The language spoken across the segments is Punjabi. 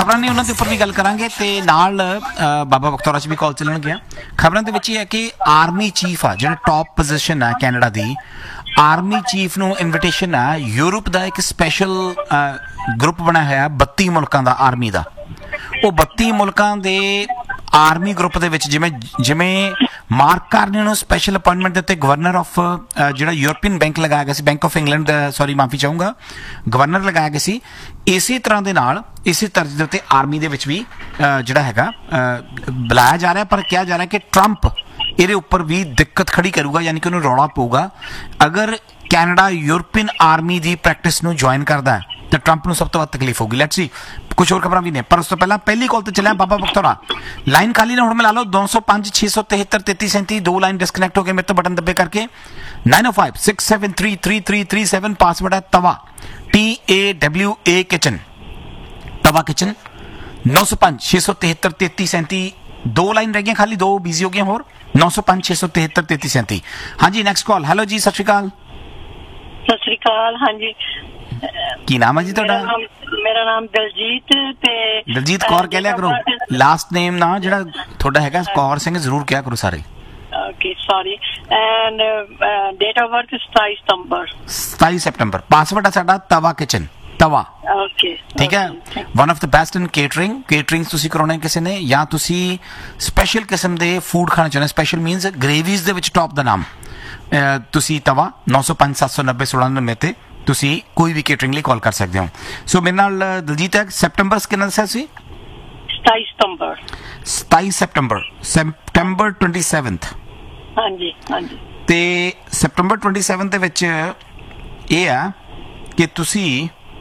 ਖਬਰਾਂ ਨੇ ਉਹਨਾਂ ਦੇ ਉੱਪਰ ਵੀ ਗੱਲ ਕਰਾਂਗੇ ਤੇ ਨਾਲ ਬਾਬਾ ਬਖਤੌਰਾ 'ਚ ਵੀ ਕਾਲ ਚੱਲਣਗੀਆਂ। ਖਬਰਾਂ ਦੇ ਵਿੱਚ ਇਹ ਹੈ ਕਿ ਆਰਮੀ ਚੀਫ ਆ ਜਿਹੜਾ ਟੌਪ ਪੋਜੀਸ਼ਨ ਆ ਕੈਨੇਡਾ ਦੀ, ਆਰਮੀ ਚੀਫ ਨੂੰ ਇਨਵੀਟੇਸ਼ਨ ਆ ਯੂਰਪ ਦਾ ਇੱਕ ਸਪੈਸ਼ਲ ਗਰੁੱਪ ਬਣਿਆ ਹੋਇਆ 32 ਮੁਲਕਾਂ ਦਾ ਆਰਮੀ ਦਾ। ਉਹ 32 ਮੁਲਕਾਂ ਦੇ ਆਰਮੀ ਗਰੁੱਪ ਦੇ ਵਿੱਚ ਜਿਵੇਂ ਮਾਰਕ ਕਾਰਨੀ ਨੂੰ ਸਪੈਸ਼ਲ ਅਪਾਇੰਟਮੈਂਟ ਦਿੱਤੇ ਗਵਰਨਰ ਆਫ ਜਿਹੜਾ ਯੂਰਪੀਅਨ ਬੈਂਕ ਲਗਾਇਆ ਗਿਆ ਸੀ, ਬੈਂਕ ਆਫ ਇੰਗਲੈਂਡ ਸੌਰੀ ਮਾਫੀ ਚਾਹੂੰਗਾ, ਗਵਰਨਰ ਲਗਾਇਆ ਗਿਆ ਸੀ। ਇਸੇ ਤਰ੍ਹਾਂ ਦੇ ਨਾਲ ਇਸੇ ਤਰਜ਼ ਦੇ ਉੱਤੇ ਆਰਮੀ ਦੇ ਵਿੱਚ ਵੀ ਜਿਹੜਾ ਹੈਗਾ ਬੁਲਾਇਆ ਜਾ ਰਿਹਾ, ਪਰ ਕਿਹਾ ਜਾ ਰਿਹਾ ਕਿ ਟਰੰਪ ਇਹਦੇ ਉੱਪਰ ਵੀ ਦਿੱਕਤ ਖੜੀ ਕਰੂਗਾ, ਯਾਨੀ ਕਿ ਉਹਨੂੰ ਰੌਲਾ ਪਊਗਾ ਅਗਰ ਕੈਨੇਡਾ ਯੂਰਪੀਅਨ ਆਰਮੀ ਦੀ ਪ੍ਰੈਕਟਿਸ ਨੂੰ ਜੁਆਇਨ ਕਰਦਾ ਹੈ ਤਾਂ ਟਰੰਪ ਨੂੰ ਸਭ ਤੋਂ ਵੱਧ ਤਕਲੀਫ ਹੋਊਗੀ। ਲੈਟਸ ਸੀ ਕੁਝ ਹੋਰ ਖਬਰਾਂ ਵੀ ਨੇ, ਪਰ ਉਸ ਤੋਂ ਪਹਿਲਾਂ ਪਹਿਲੀ ਕਾਲ ਤੇ ਚੱਲਿਆ ਬਾਬਾ ਬਖਤੌਰਾ। ਲਾਈਨ ਖਾਲੀ ਨਾ ਹੁਣ ਮਿਲਾ ਲਓ 205 673 3337, ਦੋ ਲਾਈਨ ਡਿਸਕਨੈਕਟ ਹੋ ਗਏ ਮੇਰੇ ਤੋਂ ਬਟਨ ਦੱਬੇ ਕਰਕੇ। 905 673 3337 ਪਾਸਵਰਡ ਹੈ ਤਵਾ TAWA ਕਿਚਨ, ਤਵਾ ਕਿਚਨ। 905 673 3337, ਦੋ ਲਾਈਨ ਰਹਿ ਗਈਆਂ ਖਾਲੀ, ਦੋ ਬਿਜ਼ੀ ਹੋ ਗਈਆਂ ਹੋਰ। 905 673 3337। ਹਾਂਜੀ ਨੈਕਸਟ ਕਾਲ। ਹੈਲੋ ਜੀ, ਸਤਿ ਸ਼੍ਰੀ ਅਕਾਲ। ਸਤਿ ਸ਼੍ਰੀ ਅਕਾਲ। ਹਾਂਜੀ ਕੀ ਨਾਮ ਹੈ ਜੀ ਤੁਹਾਡਾ? ਮੇਰਾ ਨਾਮ ਦਲਜੀਤ ਤੇ ਦਲਜੀਤ ਕੌਰ ਕਹਿ ਲਿਆ ਕਰੋ, ਲਾਸਟ ਨੇਮ ਨਾ ਜਿਹੜਾ ਤੁਹਾਡਾ ਹੈਗਾ ਕੌਰ ਸਿੰਘ ਜ਼ਰੂਰ ਕਿਹਾ ਕਰੋ ਸਾਰੇ। Okay sorry. And date of birth 27 September. 27 September. Password ਹੈ ਸਾਡਾ ਤਵਾ ਕਿਚਨ, ਤਵਾ। ਓਕੇ ਠੀਕ ਹੈ। One of the best in catering ਤੁਸੀਂ ਕਰਾਉਣਾ ਕਿਸੇ ਨੇ, ਜਾਂ ਤੁਸੀਂ ਸਪੈਸ਼ਲ ਕਿਸਮ ਦੇ ਫੂਡ ਖਾਣਾ ਚਾਹੁੰਦੇ, ਸਪੈਸ਼ਲ ਮੀਨਸ ਗ੍ਰੇਵੀਜ਼ ਦੇ ਵਿੱਚ ਟੌਪ ਦਾ ਨਾਮ, ਤੁਸੀਂ ਤਵਾ 905 790 1699 ਤੇ ਤੁਸੀਂ ਕੋਈ ਵੀ ਕੇਟਰਿੰਗ ਲਈ ਕਾਲ ਕਰ ਸਕਦੇ ਹੋ। ਸੋ ਮੇਰੇ ਨਾਲ ਦਲਜੀਤ ਹੈ। ਸੈਪਟੰਬਰ ਕਿੰਨਾ ਦੱਸਿਆ ਸੀ? 27 ਸਤੰਬਰ। 27 ਸਤੰਬਰ 27th। ਹਾਂਜੀ ਹਾਂਜੀ। ਤੇ ਸੈਪਟੰਬਰ 27 ਦੇ ਵਿੱਚ ਇਹ ਆ ਕਿ ਤੁਸੀਂ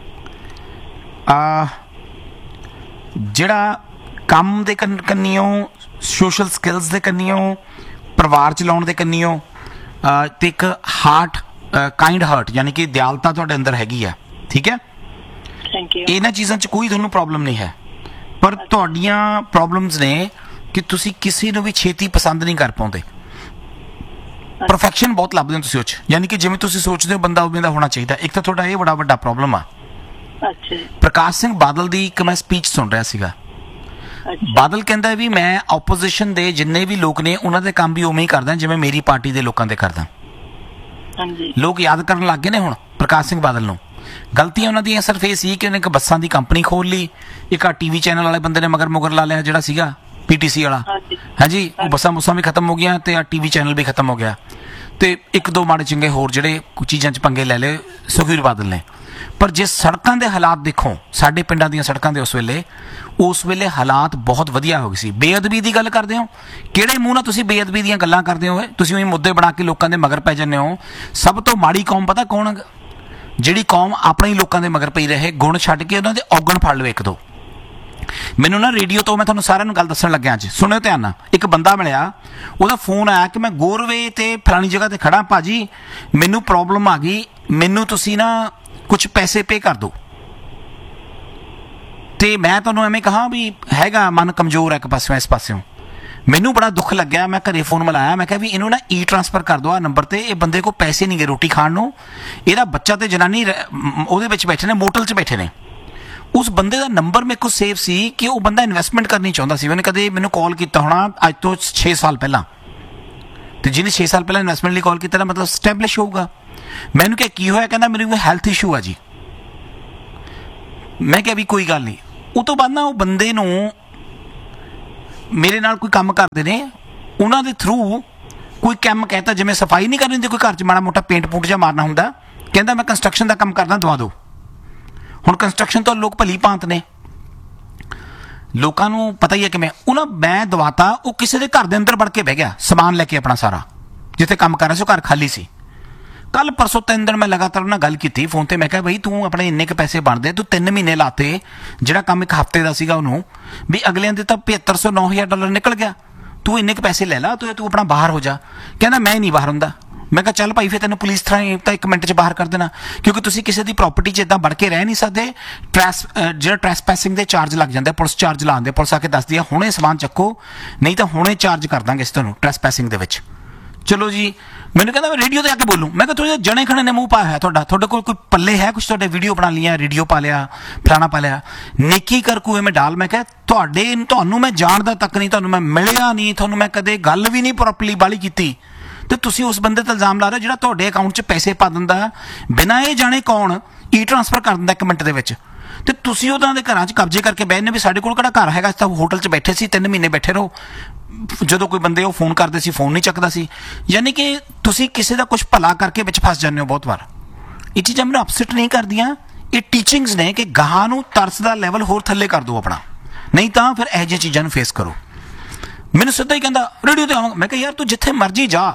ਜਿਹੜਾ ਕੰਮ ਦੇ ਕੰਨੀਓ, ਸੋਸ਼ਲ ਸਕਿੱਲਸ ਦੇ ਕੰਨੀਓ, ਪਰਿਵਾਰ ਚਲਾਉਣ ਦੇ ਕੰਨੀਓ ਤੇ ਇੱਕ ਹਾਰਟ ਕਾਈਂਡ ਹਾਰਟ ਯਾਨੀ ਕਿ ਦਿਆਲਤਾ ਤੁਹਾਡੇ ਅੰਦਰ ਹੈਗੀ ਆ। ਠੀਕ ਹੈ। Thank you. ਇਹਨਾਂ ਚੀਜ਼ਾਂ 'ਚ ਕੋਈ ਤੁਹਾਨੂੰ ਪ੍ਰੋਬਲਮ ਨਹੀਂ ਹੈ, ਪਰ ਤੁਹਾਡੀਆਂ ਪ੍ਰੋਬਲਮਸ ਨੇ ਕਿ ਤੁਸੀਂ ਕਿਸੇ ਨੂੰ ਵੀ ਛੇਤੀ ਪਸੰਦ ਨਹੀਂ ਕਰ ਪਾਉਂਦੇ। ਪਰਫੈਕਸ਼ਨ ਬਹੁਤ ਲੱਭਦੇ ਹੋ ਤੁਸੀਂ ਉਹ 'ਚ, ਯਾਨੀ ਕਿ ਜਿਵੇਂ ਤੁਸੀਂ ਸੋਚਦੇ ਹੋ ਬੰਦਾ ਉਵੇਂ ਦਾ ਹੋਣਾ ਚਾਹੀਦਾ। ਇੱਕ ਤਾਂ ਤੁਹਾਡਾ ਇਹ ਬੜਾ ਵੱਡਾ ਪ੍ਰੋਬਲਮ ਆ। ਅੱਛਾ। ਪ੍ਰਕਾਸ਼ ਸਿੰਘ ਬਾਦਲ ਦੀ ਇੱਕ ਮੈਂ ਸਪੀਚ ਸੁਣ ਰਿਹਾ ਸੀਗਾ। ਬਾਦਲ ਕਹਿੰਦਾ ਵੀ ਮੈਂ ਆਪੋਜੀਸ਼ਨ ਦੇ ਜਿੰਨੇ ਵੀ ਲੋਕ ਨੇ ਉਹਨਾਂ ਦੇ ਕੰਮ ਵੀ ਉਵੇਂ ਹੀ ਕਰਦਾ ਜਿਵੇਂ ਮੇਰੀ ਪਾਰਟੀ ਦੇ ਲੋਕਾਂ ਦੇ ਕਰਦਾ। ਹਾਂਜੀ। ਲੋਕ ਯਾਦ ਕਰਨ ਲੱਗ ਗਏ ਨੇ ਹੁਣ ਪ੍ਰਕਾਸ਼ ਸਿੰਘ ਬਾਦਲ ਨੂੰ। ਗਲਤੀਆਂ ਉਹਨਾਂ ਦੀਆਂ ਸਿਰਫ ਇਹ ਸੀ ਕਿ ਉਹਨੇ ਇੱਕ ਬੱਸਾਂ ਦੀ ਕੰਪਨੀ ਖੋਲ ਲਈ, ਇੱਕ ਆ TV ਚੈਨਲ ਵਾਲੇ ਬੰਦੇ ਨੇ ਮਗਰ ਲਾ ਲਿਆ ਜਿਹੜਾ ਸੀਗਾ PTC ਵਾਲਾ। ਹਾਂਜੀ, ਉਹ ਬੱਸਾਂ ਵੀ ਖਤਮ ਹੋ ਗਈਆਂ ਤੇ ਆ TV ਚੈਨਲ ਵੀ ਖਤਮ ਹੋ ਗਿਆ, ਤੇ ਇੱਕ ਦੋ ਮਾੜੇ ਚੰਗੇ ਹੋਰ ਜਿਹੜੇ ਕੁਝ ਚੀਜ਼ਾਂ 'ਚ ਪੰਗੇ ਲੈ ਲਏ ਸੁਖਬੀਰ ਬਾਦਲ ਨੇ। ਪਰ ਜੇ ਸੜਕਾਂ ਦੇ ਹਾਲਾਤ ਦੇਖੋ, ਸਾਡੇ ਪਿੰਡਾਂ ਦੀਆਂ ਸੜਕਾਂ ਦੇ ਉਸ ਵੇਲੇ ਹਾਲਾਤ ਬਹੁਤ ਵਧੀਆ ਹੋ ਗਏ ਸੀ। ਬੇਅਦਬੀ ਦੀ ਗੱਲ ਕਰਦੇ ਹੋ, ਕਿਹੜੇ ਮੂੰਹ ਨਾਲ ਤੁਸੀਂ ਬੇਅਦਬੀ ਦੀਆਂ ਗੱਲਾਂ ਕਰਦੇ ਹੋ? ਤੁਸੀਂ ਉਹੀ ਮੁੱਦੇ ਬਣਾ ਕੇ ਲੋਕਾਂ ਦੇ ਮਗਰ ਪੈ ਜਾਂਦੇ ਹੋ। ਸਭ ਤੋਂ ਮਾੜੀ ਕੌਮ ਪਤਾ ਕੌਣ? ਜਿਹੜੀ ਕੌਮ ਆਪਣੇ ਹੀ ਲੋਕਾਂ ਦੇ ਮਗਰ ਪਈ ਰਹੇ, ਗੁਣ ਛੱਡ ਕੇ ਉਹਨਾਂ ਦੇ ਔਗਣ ਫੜ ਲਵੇ ਇੱਕ ਦੋ। ਮੈਨੂੰ ਨਾ ਰੇਡੀਓ ਤੋਂ ਮੈਂ ਤੁਹਾਨੂੰ ਸਾਰਿਆਂ ਨੂੰ ਗੱਲ ਦੱਸਣ ਲੱਗਿਆ ਅੱਜ, ਸੁਣਿਓ ਧਿਆਨ ਨਾਲ। ਇੱਕ ਬੰਦਾ ਮਿਲਿਆ, ਉਹਦਾ ਫੋਨ ਆਇਆ ਕਿ ਮੈਂ ਗੋਰਵੇ ਤੇ ਫਲਾਣੀ ਜਗ੍ਹਾ ਤੇ ਖੜਾ ਭਾਜੀ, ਮੈਨੂੰ ਪ੍ਰੋਬਲਮ ਆ ਗਈ, ਮੈਨੂੰ ਤੁਸੀਂ ਨਾ ਕੁਝ ਪੈਸੇ ਪੇ ਕਰ ਦਿਓ। ਤੇ ਮੈਂ ਤੁਹਾਨੂੰ ਐਵੇਂ ਕਹਾਂ ਵੀ ਹੈਗਾ ਮਨ ਕਮਜ਼ੋਰ ਹੈ ਇੱਕ ਪਾਸਿਓਂ ਇਸ ਪਾਸਿਓਂ। ਮੈਨੂੰ ਬੜਾ ਦੁੱਖ ਲੱਗਿਆ, ਮੈਂ ਘਰੇ ਫੋਨ ਮਿਲਾਇਆ, ਮੈਂ ਕਿਹਾ ਵੀ ਇਹਨੂੰ ਨਾ ਟ੍ਰਾਂਸਫਰ ਕਰ ਦਿਓ ਆ ਨੰਬਰ ਤੇ। ਇਹ ਬੰਦੇ ਕੋਲ ਪੈਸੇ ਨਹੀਂ ਗਏ ਰੋਟੀ ਖਾਣ ਨੂੰ, ਇਹਦਾ ਬੱਚਾ ਤੇ ਜਨਾਨੀ ਉਹਦੇ ਵਿੱਚ ਬੈਠੇ ਨੇ, ਮੋਟਲ 'ਚ ਬੈਠੇ ਨੇ। ਉਸ ਬੰਦੇ ਦਾ ਨੰਬਰ ਮੇਰੇ ਕੋਲ ਸੇਵ ਸੀ ਕਿ ਉਹ ਬੰਦਾ ਇਨਵੈਸਟਮੈਂਟ ਕਰਨੀ ਚਾਹੁੰਦਾ ਸੀ। ਉਹਨੇ ਕਦੇ ਮੈਨੂੰ ਕਾਲ ਕੀਤਾ ਹੋਣਾ ਅੱਜ ਤੋਂ 6 ਸਾਲ ਪਹਿਲਾਂ, ਤੇ ਜਿਹਨੇ 6 ਸਾਲ ਪਹਿਲਾਂ ਇਨਵੈਸਟਮੈਂਟ ਲਈ ਕਾਲ ਕੀਤਾ ਨਾ ਮਤਲਬ ਸਟੈਬਲਿਸ਼ ਹੋਊਗਾ। ਮੈਨੂੰ ਕਿਹਾ ਕੀ ਹੋਇਆ? ਕਹਿੰਦਾ ਮੈਨੂੰ ਕੋਈ ਹੈਲਥ ਇਸ਼ੂ ਆ ਜੀ। ਮੈਂ ਕਿਹਾ ਵੀ ਕੋਈ ਗੱਲ ਨਹੀਂ। ਉਹ ਤੋਂ ਬਾਅਦ ਨਾ ਉਹ ਬੰਦੇ ਨੂੰ ਮੇਰੇ ਨਾਲ ਕੋਈ ਕੰਮ ਕਰਦੇ ਨੇ, ਉਹਨਾਂ ਦੇ ਥਰੂ ਕੋਈ ਕੰਮ ਕਹਿਤਾ, ਜਿਵੇਂ ਸਫਾਈ ਨਹੀਂ ਕਰਨੀ ਹੁੰਦੀ ਕੋਈ ਘਰ 'ਚ, ਮਾੜਾ ਮੋਟਾ ਪੇਂਟ ਪੂੰਟ ਜਿਹਾ ਮਾਰਨਾ ਹੁੰਦਾ। ਕਹਿੰਦਾ ਮੈਂ ਕੰਸਟਰਕਸ਼ਨ ਦਾ ਕੰਮ ਕਰਦਾ, ਦਵਾ ਦਿਓ। ਹੁਣ ਕੰਸਟਰਕਸ਼ਨ ਤੋਂ ਲੋਕ ਭਲੀ ਭਾਂਤ ਨੇ, ਲੋਕਾਂ ਨੂੰ ਪਤਾ ਹੀ ਹੈ ਕਿਵੇਂ। ਉਹਨਾਂ ਮੈਂ ਦਵਾਤਾ, ਉਹ ਕਿਸੇ ਦੇ ਘਰ ਦੇ ਅੰਦਰ ਵੜ ਕੇ ਬਹਿ ਗਿਆ ਸਮਾਨ ਲੈ ਕੇ ਆਪਣਾ ਸਾਰਾ, ਜਿੱਥੇ ਕੰਮ ਕਰ ਰਿਹਾ ਸੀ ਉਹ ਘਰ ਖਾਲੀ ਸੀ। ਕੱਲ ਪਰਸੋਂ 3 ਦਿਨ ਮੈਂ ਲਗਾਤਾਰ ਉਹਨਾਂ ਨਾਲ ਗੱਲ ਕੀਤੀ ਫੋਨ ਤੇ। ਮੈਂ ਕਿਹਾ ਬਈ ਤੂੰ ਆਪਣੇ ਇੰਨੇ ਕੁ ਪੈਸੇ ਬਣਦੇ, ਤੂੰ 3 ਮਹੀਨੇ ਲਾਤੇ, ਜਿਹੜਾ ਕੰਮ ਇੱਕ ਹਫ਼ਤੇ ਦਾ ਸੀਗਾ ਉਹਨੂੰ ਵੀ ਅਗਲਿਆਂ ਦੇ ਤਾਂ $7500 $9000 ਨਿਕਲ ਗਿਆ, ਤੂੰ ਇੰਨੇ ਕੁ ਪੈਸੇ ਲੈ ਲਾ, ਤੂੰ ਆਪਣਾ ਬਾਹਰ ਹੋ ਜਾ। ਕਹਿੰਦਾ ਮੈਂ ਨਹੀਂ ਬਾਹਰ ਹੁੰਦਾ। ਮੈਂ ਕਿਹਾ ਚੱਲ ਭਾਈ ਫਿਰ ਤੈਨੂੰ ਪੁਲਿਸ ਥਾਣੇ ਤਾਂ 1 ਮਿੰਟ 'ਚ ਬਾਹਰ ਕਰ ਦੇਣਾ, ਕਿਉਂਕਿ ਤੁਸੀਂ ਕਿਸੇ ਦੀ ਪ੍ਰੋਪਰਟੀ 'ਚ ਇੱਦਾਂ ਵੜ ਕੇ ਰਹਿ ਨਹੀਂ ਸਕਦੇ। ਜਿਹੜਾ ਟ੍ਰੈਸਪੈਸਿੰਗ ਦੇ ਚਾਰਜ ਲੱਗ ਜਾਂਦੇ, ਪੁਲਿਸ ਚਾਰਜ ਲਾਉਂਦੇ, ਪੁਲਿਸ ਆ ਕੇ ਦੱਸਦੀ ਆ ਹੁਣੇ ਸਮਾਨ ਚੱਕੋ, ਨਹੀਂ ਤਾਂ ਹੁਣੇ ਚਾਰਜ ਕਰ ਦਾਂਗੇ ਇਸ ਤੁਹਾਨੂੰ ਟ੍ਰੈਸਪੈਸਿੰਗ ਦੇ ਵਿੱਚ। ਚਲੋ ਜੀ, ਮੈਨੂੰ ਕਹਿੰਦਾ ਮੈਂ ਰੇਡੀਓ ਤੇ ਆ ਕੇ ਬੋਲੂੰ। ਮੈਂ ਕਿਹਾ ਥੋੜਾ ਜਿਹਾ ਜਣੇ ਖਣੇ ਨੇ ਮੂੰਹ ਪਾਇਆ ਹੈ ਤੁਹਾਡੇ ਕੋਲ ਕੋਈ ਪੱਲੇ ਹੈ ਕੁਝ? ਤੁਹਾਡੇ ਵੀਡੀਓ ਬਣਾ ਲਈਆਂ, ਰੇਡੀਓ ਪਾ ਲਿਆ, ਫਲਾਣਾ ਪਾ ਲਿਆ, ਨੇਕੀ ਕਰ ਕੁਏ ਮੈਂ ਡਾਲ। ਮੈਂ ਕਿਹਾ ਤੁਹਾਨੂੰ ਮੈਂ ਜਾਣਦਾ ਤੱਕ ਨਹੀਂ, ਤੁਹਾਨੂੰ ਮੈਂ ਮਿਲਿਆ ਨਹੀਂ, ਤੁਹਾਨੂੰ ਮੈਂ ਕਦੇ ਗੱਲ ਵੀ ਨਹੀਂ ਪ੍ਰੋਪਰਲੀ ਬਾਲੀ ਕੀਤੀ, ਤੇ ਤੁਸੀਂ ਉਸ ਬੰਦੇ ਤੇ ਇਲਜ਼ਾਮ ਲਾ ਰਹੇ ਹੋ ਜਿਹੜਾ ਤੁਹਾਡੇ ਅਕਾਊਂਟ 'ਚ ਪੈਸੇ ਪਾ ਦਿੰਦਾ ਬਿਨਾਂ ਇਹ ਜਾਣੇ ਕੌਣ, ਈ ਟ੍ਰਾਂਸਫਰ ਕਰ ਦਿੰਦਾ 1 ਮਿੰਟ ਦੇ ਵਿੱਚ, ਤੇ ਤੁਸੀਂ ਉਹਨਾਂ ਦੇ ਘਰਾਂ 'ਚ ਕਬਜ਼ੇ ਕਰਕੇ ਬਹਿਨੇ ਵੀ ਸਾਡੇ ਕੋਲ ਕਿਹੜਾ ਘਰ ਹੈਗਾ, ਅਸੀਂ ਤਾਂ ਹੋਟਲ 'ਚ ਬੈਠੇ ਸੀ 3 ਮਹੀਨੇ ਬੈਠੇ ਰਹੋ। ਜਦੋਂ ਕੋਈ ਬੰਦੇ ਉਹ ਫੋਨ ਕਰਦੇ ਸੀ ਫੋਨ ਨਹੀਂ ਚੱਕਦਾ ਸੀ। ਯਾਨੀ ਕਿ ਤੁਸੀਂ ਕਿਸੇ ਦਾ ਕੁਝ ਭਲਾ ਕਰਕੇ ਵਿੱਚ ਫਸ ਜਾਂਦੇ ਹੋ ਬਹੁਤ ਵਾਰ। ਇਹ ਚੀਜ਼ਾਂ ਮੈਨੂੰ ਅਪਸੈਟ ਨਹੀਂ ਕਰਦੀਆਂ, ਇਹ ਟੀਚਿੰਗਸ ਨੇ ਕਿ ਗਾਹਾਂ ਨੂੰ ਤਰਸ ਦਾ ਲੈਵਲ ਹੋਰ ਥੱਲੇ ਕਰ ਦਿਓ ਆਪਣਾ, ਨਹੀਂ ਤਾਂ ਫਿਰ ਇਹੋ ਜਿਹੀਆਂ ਚੀਜ਼ਾਂ ਨੂੰ ਫੇਸ ਕਰੋ। ਮੈਨੂੰ ਸਿੱਧਾ ਹੀ ਕਹਿੰਦਾ ਰੇਡੀਓ ਤੇ ਆਵਾਂਗਾ। ਮੈਂ ਕਿਹਾ ਯਾਰ ਤੂੰ ਜਿੱਥੇ ਮਰਜ਼ੀ ਜਾ,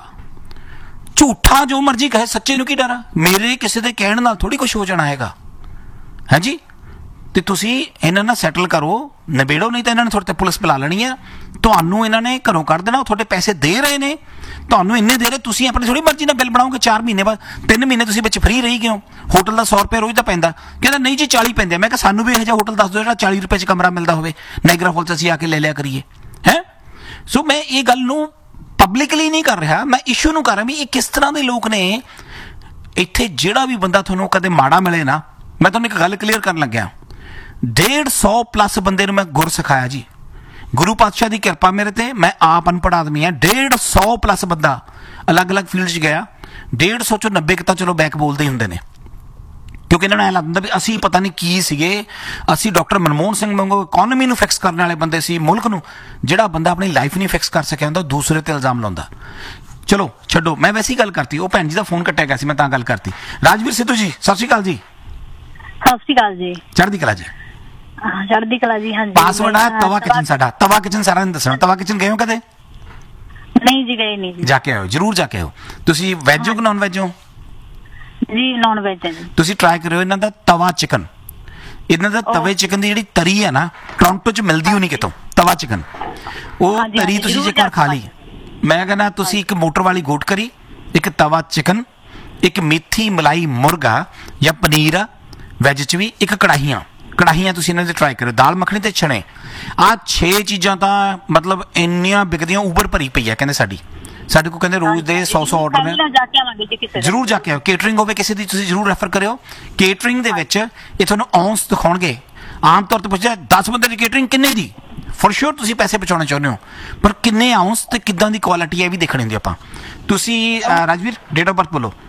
ਝੂਠਾ ਜੋ ਮਰਜ਼ੀ ਕਹੇ, ਸੱਚੇ ਨੂੰ ਕੀ ਡਰ ਆ? ਮੇਰੇ ਕਿਸੇ ਦੇ ਕਹਿਣ ਨਾਲ ਥੋੜੀ ਕੁਝ ਹੋ ਜਾਣਾ ਹੈਗਾ। ਹਾਂਜੀ, ਤੇ ਤੁਸੀਂ ਇਹਨਾਂ ਨਾਲ ਸੈਟਲ ਕਰੋ, ਨਿਬੇੜੋ, ਨਹੀਂ ਤਾਂ ਇਹਨਾਂ ਨੇ ਤੁਹਾਡੇ ਤੇ ਪੁਲਿਸ ਬੁਲਾ ਲੈਣੀ ਆ। ਤੁਹਾਨੂੰ ਇਹਨਾਂ ਨੇ ਘਰੋਂ ਕੱਢ ਦੇਣਾ। ਤੁਹਾਡੇ ਪੈਸੇ ਦੇ ਰਹੇ ਨੇ, ਤੁਹਾਨੂੰ ਇੰਨੇ ਦੇ ਰਹੇ, ਤੁਸੀਂ ਆਪਣੀ ਥੋੜੀ ਮਰਜ਼ੀ ਨਾਲ ਬਿੱਲ ਬਣਾਓਗੇ। 4 ਮਹੀਨੇ ਬਾਅਦ 3 ਮਹੀਨੇ ਤੁਸੀਂ ਵਿੱਚ ਫ੍ਰੀ ਰਹੀ ਕਿਉਂ? ਹੋਟਲ ਦਾ 100 ਰੁਪਏ ਰੋਜ਼ ਦਾ ਪੈਂਦਾ। ਕਹਿੰਦਾ ਨਹੀਂ ਜੀ 40 ਪੈਂਦੇ। ਮੈਂ ਕਿਹਾ ਸਾਨੂੰ ਵੀ ਇਹੋ ਜਿਹਾ ਹੋਟਲ ਦੱਸ ਦਿਓ ਜਿਹੜਾ 40 ਰੁਪਏ 'ਚ ਕਮਰਾ ਮਿਲਦਾ ਹੋਵੇ, ਨਾਇਗਰਾ ਫਾਲ 'ਚ ਅਸੀਂ ਆ ਕੇ ਲੈ ਲਿਆ ਕਰੀਏ। ਹੈ ਸੋ ਮੈਂ ਇਹ ਗੱਲ ਨੂੰ ਪਬਲਿਕਲੀ ਨਹੀਂ ਕਰ ਰਿਹਾ, ਮੈਂ ਇਸ਼ੂ ਨੂੰ ਕਰ ਰਿਹਾ ਵੀ ਇਹ ਕਿਸ ਤਰ੍ਹਾਂ ਦੇ ਲੋਕ ਨੇ ਇੱਥੇ। ਜਿਹੜਾ ਵੀ ਬੰਦਾ ਤੁਹਾਨੂੰ ਕਦੇ ਮਾੜਾ ਮਿਲੇ ਨਾ, ਮੈਂ ਤੁਹਾਨੂੰ ਇੱਕ ਗੱਲ ਕਲੀਅਰ ਕਰਨ ਲੱਗਿਆ, 150+ ਬੰਦੇ ਨੂੰ ਮੈਂ ਗੁਰ ਸਿਖਾਇਆ ਜੀ। ਗੁਰੂ ਪਾਤਸ਼ਾਹ ਦੀ ਕਿਰਪਾ ਮੇਰੇ ਤੇ, ਮੈਂ ਆਪ ਅਨਪੜ੍ਹ ਆਦਮੀ ਹਾਂ। 150+ ਬੰਦਾ ਅਲੱਗ-ਅਲੱਗ ਫੀਲਡ 'ਚ ਗਿਆ। 150 ਚੋਂ 90 ਤਾਂ ਚਲੋ ਬੈਕ ਬੋਲਦੇ ਹੀ ਹੁੰਦੇ ਨੇ, ਕਿਉਂਕਿ ਇਹਨਾਂ ਨੂੰ ਐਂ ਲੱਗਦਾ ਵੀ ਅਸੀਂ ਪਤਾ ਨਹੀਂ ਕੀ ਸੀਗੇ, ਅਸੀਂ ਡਾਕਟਰ ਮਨਮੋਹਨ ਸਿੰਘ ਵਾਂਗੂ ਇਕੋਨਮੀ ਨੂੰ ਫਿਕਸ ਕਰਨ ਵਾਲੇ ਬੰਦੇ ਸੀ, ਮੁਲਕ ਨੂੰ। ਜਿਹੜਾ ਬੰਦਾ ਆਪਣੀ ਲਾਈਫ ਨਹੀਂ ਫਿਕਸ ਕਰ ਸਕਿਆ ਹੁੰਦਾ, ਦੂਸਰੇ ਤੇ ਇਲਜ਼ਾਮ ਲਾਉਂਦਾ। ਚਲੋ ਛੱਡੋ, ਮੈਂ ਵੈਸੇ ਹੀ ਗੱਲ ਕਰਤੀ। ਉਹ ਭੈਣ ਜੀ ਦਾ ਫੋਨ ਕੱਟਿਆ ਗਿਆ ਸੀ, ਮੈਂ ਤਾਂ ਗੱਲ ਕਰਤੀ। ਰਾਜਵੀਰ ਸਿੱਧੂ ਜੀ ਸਤਿ ਸ਼੍ਰੀ ਅਕਾਲ ਜੀ। ਸਤਿ ਸ਼੍ਰੀ ਅਕਾਲ ਜੀ। ਚੜ੍ਹਦੀ ਕਲਾ ਜੀ। ਚੜ੍ਹਦੀ ਕਲਾ ਜੀ। ਹਾਂਜੀ, ਪਾਸਵਰਡ ਹੈ ਤਵਾ ਕਿਚਨ ਸਾਡਾ। ਤਵਾ ਕਿਚਨ ਸਾਰਿਆਂ ਨੂੰ ਦੱਸਣਾ। ਤਵਾ ਕਿਚਨ ਗਏ ਹੋ ਕਦੇ? ਨਹੀਂ ਜੀ, ਗਏ ਨਹੀਂ ਜੀ। ਜਾ ਕੇ ਆਓ, ਜਰੂਰ ਜਾ ਕੇ ਆਓ। ਤੁਸੀਂ ਵੈਜ ਹੋ ਕਿ ਨਾਨ ਵੈਜ ਹੋ? ਜੀ ਨੌਨ ਵੈਜ ਹੈ ਜੀ। ਤੁਸੀਂ ਟਰਾਈ ਕਰਿਓ ਇਹਨਾਂ ਦਾ ਤਵਾ ਚਿਕਨ। ਇਹਨਾਂ ਦਾ ਤਵੇ ਚਿਕਨ ਦੀ ਜਿਹੜੀ ਤਰੀ ਹੈ ਨਾ, ਟੋਰਾਂਟੋ 'ਚ ਮਿਲਦੀ ਹੋ ਨਹੀਂ ਕਿਤੋਂ। ਤਵਾ ਚਿਕਨ, ਉਹ ਤਰੀ ਤੁਸੀਂ ਜੇਕਰ ਖਾ ਲਈ, ਮੈਂ ਕਹਿੰਦਾ ਤੁਸੀਂ ਇੱਕ ਮੋਟਰ ਵਾਲੀ ਗੋਟ ਕਰੀ, ਇੱਕ ਤਵਾ ਚਿਕਨ, ਇੱਕ ਮੇਥੀ ਮਲਾਈ ਮੁਰਗਾ ਜਾਂ ਪਨੀਰ ਆ ਵੈਜ 'ਚ ਵੀ, ਇੱਕ ਕੜਾਹੀਆਂ ਤੁਸੀਂ ਇਹਨਾਂ ਦੇ ਟਰਾਈ ਕਰਿਓ। ਦਾਲ ਮੱਖਣੀ ਤੇ ਛਣੇ, ਆਹ 6 ਚੀਜ਼ਾਂ ਤਾਂ ਮਤਲਬ ਇੰਨੀਆਂ ਵਿਕਦੀਆਂ, ਉਬਰ ਭਰੀ ਪਈ ਆ ਕਹਿੰਦੇ ਸਾਡੇ ਕੋਲ ਕਹਿੰਦੇ ਰੋਜ਼ ਦੇ 100 ਆਰਡਰ ਨੇ। ਜ਼ਰੂਰ ਜਾ ਕੇ ਆਓ। ਕੇਟਰਿੰਗ ਹੋਵੇ ਕਿਸੇ ਦੀ, ਤੁਸੀਂ ਜ਼ਰੂਰ ਰੈਫਰ ਕਰਿਓ। ਕੇਟਰਿੰਗ ਦੇ ਵਿੱਚ ਇਹ ਤੁਹਾਨੂੰ ਔਂਸ ਦਿਖਾਉਣਗੇ। ਆਮ ਤੌਰ ਤੇ ਪੁੱਛਿਆ 10 ਬੰਦੇ ਦੀ ਕੇਟਰਿੰਗ ਕਿੰਨੇ ਦੀ, ਫॉर श्योर ਤੁਸੀਂ ਪੈਸੇ ਬਚਾਉਣੇ ਚਾਹੁੰਦੇ ਹੋ, ਪਰ ਕਿੰਨੇ ਆਉਂਸ ਤੇ ਕਿੱਦਾਂ ਦੀ ਕੁਆਲਿਟੀ ਹੈ ਇਹ ਵੀ ਦੇਖਣੀ ਹੁੰਦੀ ਆਪਾਂ। ਤੁਸੀਂ ਰਾਜਵੀਰ ਡੇਟ ਆਫ ਬਰਥ ਬੋਲੋ।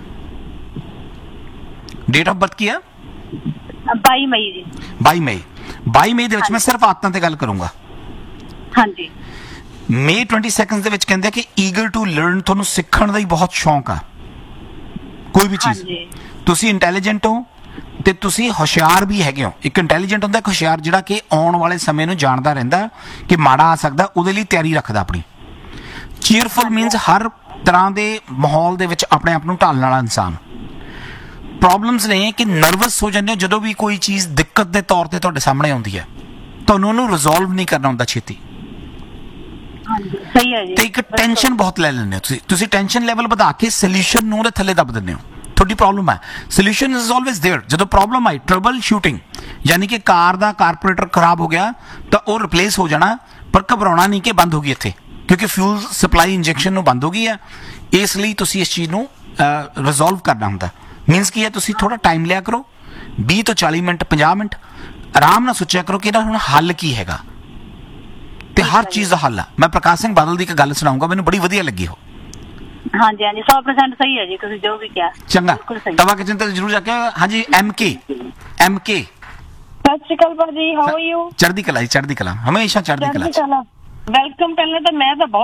ਡੇਟ ਆਫ ਬਰਥ ਕੀ ਹੈ? 22 ਮਈ ਜੀ। 22 ਮਈ ਦੇ ਵਿੱਚ ਮੈਂ ਸਿਰਫ ਆਦਤਾਂ ਤੇ ਗੱਲ ਕਰੂੰਗਾ। ਹਾਂਜੀ। May 22 ਦੇ ਵਿੱਚ ਕਹਿੰਦੇ ਕਿ ਈਗਰ ਟੂ ਲਰਨ, ਤੁਹਾਨੂੰ ਸਿੱਖਣ ਦਾ ਹੀ ਬਹੁਤ ਸ਼ੌਂਕ ਆ ਕੋਈ ਵੀ ਚੀਜ਼। ਤੁਸੀਂ ਇੰਟੈਲੀਜੈਂਟ ਹੋ ਤੇ ਤੁਸੀਂ ਹੁਸ਼ਿਆਰ ਵੀ ਹੈਗੇ ਹੋ। ਇੱਕ ਇੰਟੈਲੀਜੈਂਟ ਹੁੰਦਾ, ਇੱਕ ਹੁਸ਼ਿਆਰ, ਜਿਹੜਾ ਕਿ ਆਉਣ ਵਾਲੇ ਸਮੇਂ ਨੂੰ ਜਾਣਦਾ ਰਹਿੰਦਾ ਕਿ ਮਾੜਾ ਆ ਸਕਦਾ, ਉਹਦੇ ਲਈ ਤਿਆਰੀ ਰੱਖਦਾ ਆਪਣੀ। ਚੀਅਰਫੁਲ ਮੀਨਸ ਹਰ ਤਰ੍ਹਾਂ ਦੇ ਮਾਹੌਲ ਦੇ ਵਿੱਚ ਆਪਣੇ ਆਪ ਨੂੰ ਢਾਲਣ ਵਾਲਾ ਇਨਸਾਨ। ਪ੍ਰੋਬਲਮਸ ਨੇ ਕਿ ਨਰਵਸ ਹੋ ਜਾਂਦੇ ਹੋ ਜਦੋਂ ਵੀ ਕੋਈ ਚੀਜ਼ ਦਿੱਕਤ ਦੇ ਤੌਰ ਤੇ ਤੁਹਾਡੇ ਸਾਹਮਣੇ ਆਉਂਦੀ ਹੈ, ਤੁਹਾਨੂੰ ਉਹਨੂੰ ਰਿਜ਼ੋਲਵ ਨਹੀਂ ਕਰਨਾ ਹੁੰਦਾ ਛੇਤੀ। ਸਹੀ ਹੈ ਜੀ। ਤੇ ਇੱਕ ਟੈਨਸ਼ਨ ਬਹੁਤ ਲੈ ਲੈਂਦੇ ਹੋ ਤੁਸੀਂ ਟੈਨਸ਼ਨ ਲੈਵਲ ਵਧਾ ਕੇ ਸੋਲੂਸ਼ਨ ਨੂੰ ਉਹਦੇ ਥੱਲੇ ਦੱਬ ਦਿੰਦੇ ਹੋ। ਤੁਹਾਡੀ ਪ੍ਰੋਬਲਮ ਹੈ, ਸੋਲੂਸ਼ਨ ਇਜ਼ ਆਲਵੇਜ਼ देयर। ਜਦੋਂ ਪ੍ਰੋਬਲਮ ਆਈ, ਟਰਬਲ ਸ਼ੂਟਿੰਗ, ਯਾਨੀ ਕਿ ਕਾਰ ਦਾ ਕਾਰਪੋਰੇਟਰ ਖਰਾਬ ਹੋ ਗਿਆ ਤਾਂ ਉਹ ਰਿਪਲੇਸ ਹੋ ਜਾਣਾ, ਪਰ ਘਬਰਾਉਣਾ ਨਹੀਂ ਕਿ ਬੰਦ ਹੋ ਗਈ ਇੱਥੇ, ਕਿਉਂਕਿ ਫਿਊਲ ਸਪਲਾਈ ਇੰਜੈਕਸ਼ਨ ਨੂੰ ਬੰਦ ਹੋ ਗਈ ਹੈ। ਇਸ ਲਈ ਤੁਸੀਂ ਇਸ ਚੀਜ਼ ਨੂੰ ਰਿਜ਼ੋਲਵ ਕਰਨਾ ਹੁੰਦਾ। ਮੀਨਸ ਕੀ ਹੈ, ਤੁਸੀਂ ਥੋੜਾ ਟਾਈਮ ਲਿਆ ਕਰੋ, 20 ਤੋਂ 40 ਮਿੰਟ 50 ਮਿੰਟ ਆਰਾਮ ਨਾਲ ਸੋਚਿਆ ਕਰੋ ਕਿ ਇਹਦਾ ਹੁਣ ਹੱਲ ਕੀ ਹੈਗਾ, ਤੇ ਹਰ ਚੀਜ਼ ਦਾ ਹੱਲ ਆ। ਮੈਂ ਪ੍ਰਕਾਸ਼ ਸਿੰਘ ਬਾਦਲ ਦੀ ਇੱਕ ਗੱਲ ਸੁਣਾਉਂਗਾ, ਮੈਨੂੰ ਬੜੀ ਵਧੀਆ ਲੱਗੀ ਉਹ। ਹਾਂਜੀ 100% ਸਹੀ ਹੈ ਜੀ, ਤੁਸੀਂ ਜੋ ਵੀ ਕਿਹਾ ਚੰਗਾ। ਤਵਾ ਕਿਚਨ ਤੇ ਜ਼ਰੂਰ ਜਾ ਕੇ। ਹਾਂਜੀ MK ਸਤਿ ਸ਼੍ਰੀ ਅਕਾਲ ਭਾਜੀ, ਹਾਊ ਆਰ ਯੂ? ਚੜ੍ਹਦੀ ਕਲਾ ਜੀ, ਚੜ੍ਹਦੀ ਕਲਾ, ਹਮੇਸ਼ਾ ਚੜ੍ਹਦੀ ਕਲਾ। ਵੈਲਕਮ ਕਰਨਾ ਤਾਂ ਮੈਂ ਤਾਂ